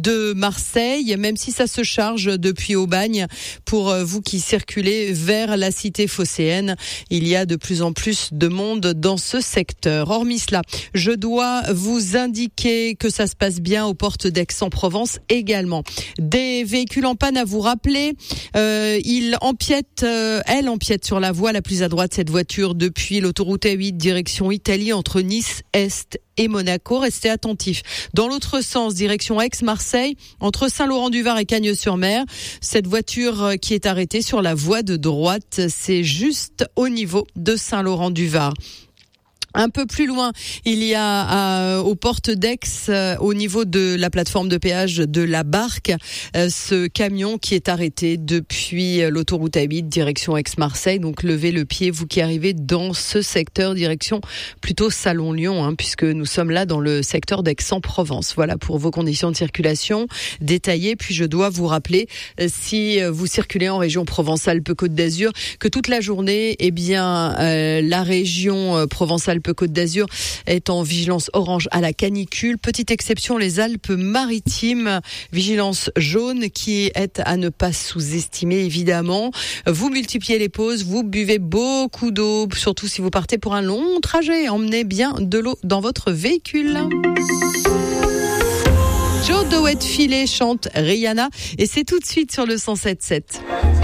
de Marseille, même si ça se charge depuis Aubagne. Pour vous qui circulez vers la cité phocéenne, il y a de plus en plus de monde dans ce secteur. Hormis cela, je dois vous indiquer que ça se passe bien aux portes d'Aix-en-Provence également. Des véhicules en panne à vous rappeler. Elle empiète sur la voie la plus à droite, cette voiture, depuis l'autoroute A8 direction Italie entre Nice Est et Monaco. Restez attentifs. Dans l'autre sens, direction Aix-Marseille, entre Saint-Laurent-du-Var et Cagnes-sur-Mer, cette voiture qui est arrêtée sur la voie de droite, c'est juste au niveau de Saint-Laurent-du-Var. Un peu plus loin, il y a aux portes d'Aix, au niveau de la plateforme de péage de la Barque, ce camion qui est arrêté depuis l'autoroute A8 direction Aix-Marseille. Donc levez le pied, vous qui arrivez dans ce secteur, direction plutôt Salon-Lyon, puisque nous sommes là dans le secteur d'Aix-en-Provence. Voilà pour vos conditions de circulation détaillées. Puis je dois vous rappeler, si vous circulez en région Provence-Alpes-Côte d'Azur, que toute la journée, la région Provence-Alpes Côte d'Azur est en vigilance orange à la canicule. Petite exception, les Alpes-Maritimes, vigilance jaune qui est à ne pas sous-estimer évidemment. Vous multipliez les pauses, vous buvez beaucoup d'eau, surtout si vous partez pour un long trajet. Emmenez bien de l'eau dans votre véhicule. Joe Doet Filet chante Rihanna et c'est tout de suite sur le 107.7.